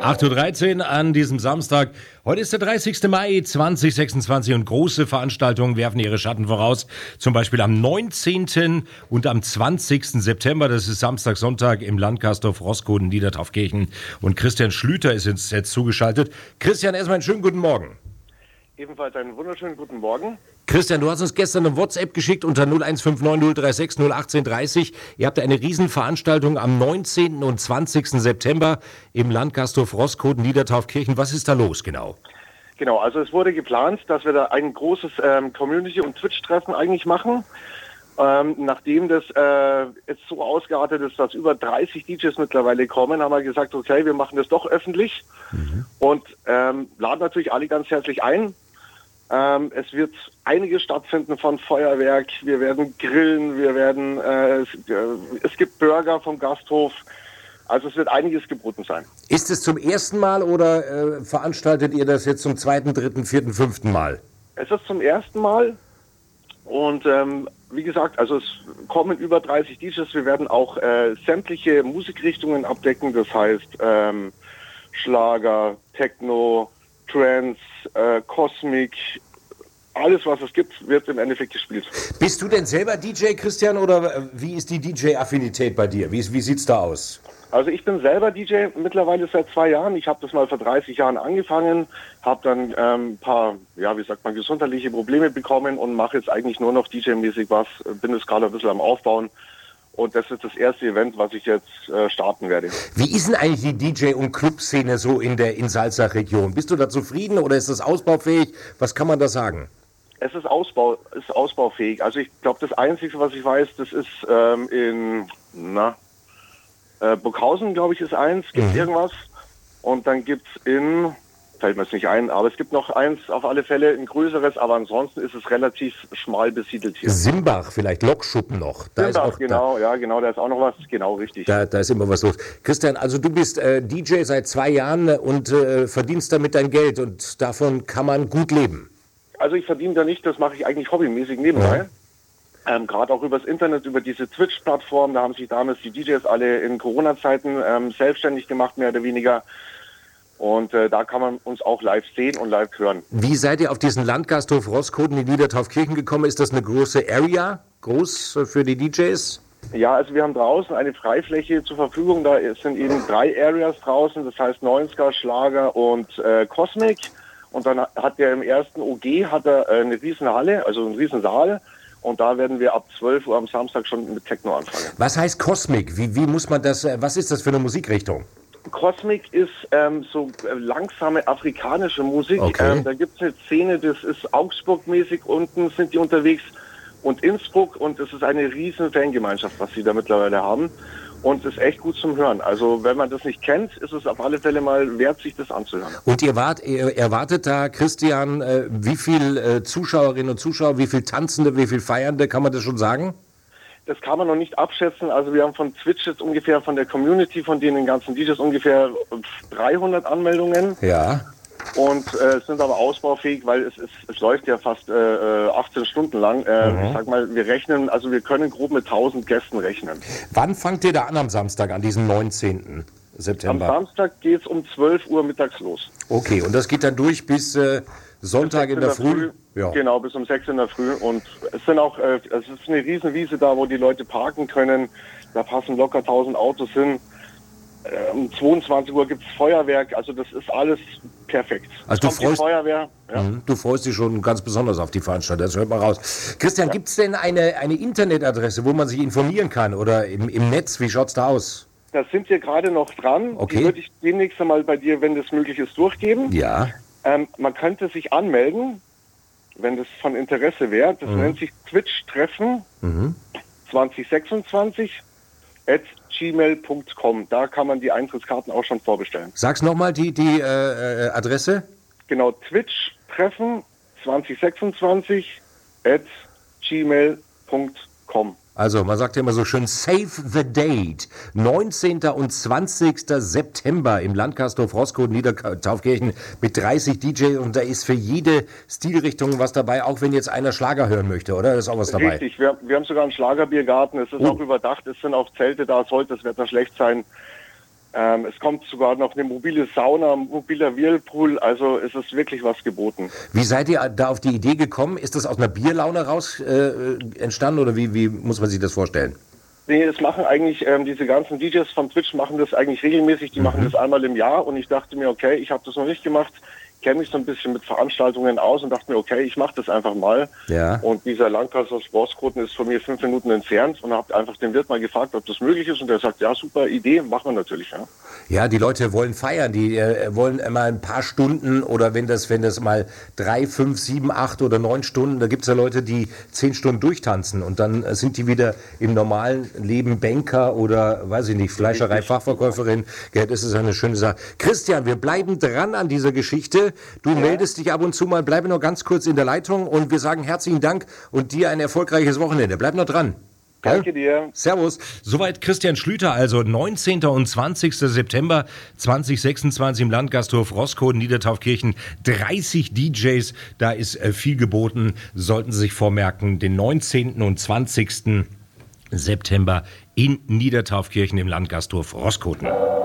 8:13 Uhr an diesem Samstag. Heute ist der 30. Mai 2026 und große Veranstaltungen werfen ihre Schatten voraus. Zum Beispiel am 19. und am 20. September, das ist Samstag, Sonntag im Landgasthof Roskoden, Niedertraufkirchen. Und Christian Schlüter ist jetzt zugeschaltet. Christian, erstmal einen schönen guten Morgen. Ebenfalls einen wunderschönen guten Morgen. Christian, du hast uns gestern eine WhatsApp geschickt unter 0159 036 01830. Ihr habt eine Riesenveranstaltung am 19. und 20. September im Landgasthof Roskoden, Niedertraufkirchen. Was ist da los genau? Genau, also es wurde geplant, dass wir da ein großes Community- und Twitch-Treffen eigentlich machen. Nachdem das jetzt so ausgeartet ist, dass über 30 DJs mittlerweile kommen, haben wir gesagt, okay, wir machen das doch öffentlich und laden natürlich alle ganz herzlich ein. Es wird einiges stattfinden von Feuerwerk, wir werden grillen, es gibt Burger vom Gasthof, also es wird einiges geboten sein. Ist es zum ersten Mal oder veranstaltet ihr das jetzt zum zweiten, dritten, vierten, fünften Mal? Es ist zum ersten Mal und wie gesagt, also es kommen über 30 DJs, wir werden auch sämtliche Musikrichtungen abdecken, das heißt Schlager, Techno, Trance, Cosmic, alles was es gibt, wird im Endeffekt gespielt. Bist du denn selber DJ, Christian, oder wie ist die DJ-Affinität bei dir? Wie sieht's da aus? Also ich bin selber DJ mittlerweile seit 2 Jahren. Ich habe das mal vor 30 Jahren angefangen, habe dann ein paar, gesundheitliche Probleme bekommen und mache jetzt eigentlich nur noch DJ-mäßig was, bin jetzt gerade ein bisschen am Aufbauen. Und das ist das erste Event, was ich jetzt starten werde. Wie ist denn eigentlich die DJ- und Clubszene so in Salzach-Region? Bist du da zufrieden oder ist das ausbaufähig? Was kann man da sagen? Es ist ausbaufähig. Also ich glaube, das Einzige, was ich weiß, das ist in Burghausen, glaube ich, ist eins, gibt irgendwas. Und dann gibt's fällt mir jetzt nicht ein, aber es gibt noch eins auf alle Fälle, ein größeres, aber ansonsten ist es relativ schmal besiedelt hier. Simbach, vielleicht Lokschuppen noch. Da Simbach, ist auch, genau, da ist auch noch was, genau, richtig. Da ist immer was los. Christian, also du bist DJ seit 2 Jahren und verdienst damit dein Geld und davon kann man gut leben. Also ich verdiene da nicht, das mache ich eigentlich hobbymäßig nebenbei. Ja. Gerade auch übers Internet, über diese Twitch-Plattform, da haben sich damals die DJs alle in Corona-Zeiten selbstständig gemacht, mehr oder weniger. Und da kann man uns auch live sehen und live hören. Wie seid ihr auf diesen Landgasthof Roskoden in Niedertraufkirchen gekommen? Ist das eine große Area, groß für die DJs? Ja, also wir haben draußen eine Freifläche zur Verfügung. Da sind eben 3 Areas draußen, das heißt 90er, Schlager und Cosmic. Und dann hat der im ersten OG eine riesen Halle, also einen riesen Saal. Und da werden wir ab 12 Uhr am Samstag schon mit Techno anfangen. Was heißt Cosmic? Wie muss man das, was ist das für eine Musikrichtung? Cosmic ist so langsame afrikanische Musik. Okay. Da gibt es eine Szene, das ist Augsburg-mäßig, unten sind die unterwegs und Innsbruck. Und es ist eine riesen Fangemeinschaft, was sie da mittlerweile haben. Und es ist echt gut zum Hören. Also wenn man das nicht kennt, ist es auf alle Fälle mal wert, sich das anzuhören. Und ihr erwartet da, Christian, wie viel Zuschauerinnen und Zuschauer, wie viel Tanzende, wie viel Feiernde, kann man das schon sagen? Das kann man noch nicht abschätzen. Also wir haben von Twitch jetzt ungefähr, von der Community, von den ganzen DJs ungefähr 300 Anmeldungen. Ja. Und sind aber ausbaufähig, weil es läuft ja fast 18 Stunden lang. Ich sag mal, wir können grob mit 1000 Gästen rechnen. Wann fangt ihr da an am Samstag, an diesem 19. September? Am Samstag geht es um 12 Uhr mittags los. Okay, und das geht dann durch bis Sonntag bis in der Früh? Ja. Genau, bis um 6 in der Früh. Und es sind auch, es ist eine Riesenwiese da, wo die Leute parken können. Da passen locker 1000 Autos hin. Um 22 Uhr gibt es Feuerwerk, also das ist alles perfekt. Also Feuerwehr. Ja. Du freust dich schon ganz besonders auf die Veranstaltung, das hört man raus. Christian, gibt es denn eine Internetadresse, wo man sich informieren kann oder im Netz, wie schaut's da aus? Da sind wir gerade noch dran. Okay. Die würde ich demnächst einmal bei dir, wenn das möglich ist, durchgeben. Ja. Man könnte sich anmelden, wenn das von Interesse wäre. Das nennt sich Twitch-Treffen 2026 @gmail.com. Da kann man die Eintrittskarten auch schon vorbestellen. Sag's nochmal, die Adresse? Genau, Twitch-Treffen 2026 @gmail.com. Also, man sagt ja immer so schön, save the date. 19. und 20. September im Landgasthof Roskoden, Niedertraufkirchen mit 30 DJs und da ist für jede Stilrichtung was dabei, auch wenn jetzt einer Schlager hören möchte, oder? Da ist auch was dabei. Richtig, wir haben sogar einen Schlagerbiergarten, es ist auch überdacht, es sind auch Zelte da, sollte das Wetter schlecht sein. Es kommt sogar noch eine mobile Sauna, ein mobiler Whirlpool, also es ist wirklich was geboten. Wie seid ihr da auf die Idee gekommen? Ist das aus einer Bierlaune raus entstanden oder wie muss man sich das vorstellen? Nee, das machen eigentlich diese ganzen DJs von Twitch machen das eigentlich regelmäßig, die machen das einmal im Jahr und ich dachte mir, okay, ich habe das noch nicht gemacht, kenne mich so ein bisschen mit Veranstaltungen aus und dachte mir, okay, ich mache das einfach mal. Ja. Und dieser Landkreis aus Roskoten ist von mir 5 Minuten entfernt und habe einfach den Wirt mal gefragt, ob das möglich ist und der sagt, ja, super Idee, machen wir natürlich. Ja, ja, die Leute wollen feiern, die wollen immer ein paar Stunden oder wenn das mal 3, 5, 7, 8 oder 9 Stunden, da gibt es ja Leute, die 10 Stunden durchtanzen und dann sind die wieder im normalen Leben Banker oder, weiß ich nicht, Fleischerei-Fachverkäuferin. Ja, das ist eine schöne Sache. Christian, wir bleiben dran an dieser Geschichte. Du meldest dich ab und zu mal, bleibe noch ganz kurz in der Leitung und wir sagen herzlichen Dank und dir ein erfolgreiches Wochenende. Bleib noch dran. danke dir. Servus. Soweit Christian Schlüter, also 19. und 20. September 2026 im Landgasthof Roskoten, Niedertaufkirchen. 30 DJs, da ist viel geboten. Sollten Sie sich vormerken, den 19. und 20. September in Niedertaufkirchen im Landgasthof Roskoten.